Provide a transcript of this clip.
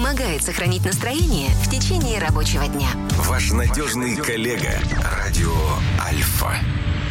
помогает сохранить настроение в течение рабочего дня. Ваш надежный коллега. Радио Альфа.